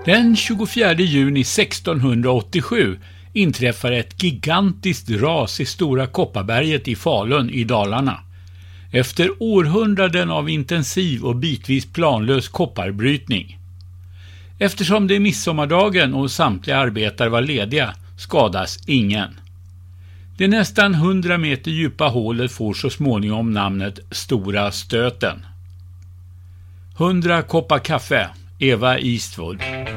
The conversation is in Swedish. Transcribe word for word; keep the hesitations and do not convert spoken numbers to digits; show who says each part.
Speaker 1: Den tjugofjärde juni sextonhundraåttiosju inträffar ett gigantiskt ras i Stora Kopparberget i Falun i Dalarna. Efter århundraden av intensiv och bitvis planlös kopparbrytning. Eftersom det är midsommardagen och samtliga arbetare var lediga skadas ingen. Det nästan hundra meter djupa hålet får så småningom namnet Stora stöten. hundra koppar kaffe, Eva Eastwood.